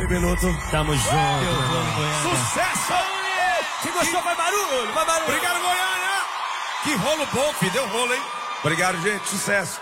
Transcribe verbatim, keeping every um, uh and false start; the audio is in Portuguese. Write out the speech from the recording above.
Capiroto. Tamo junto. Sucesso! Se gostou, vai barulho, vai barulho. Obrigado, Goiânia. Que rolo bom, filho. Deu rolo, hein? Obrigado, gente. Sucesso.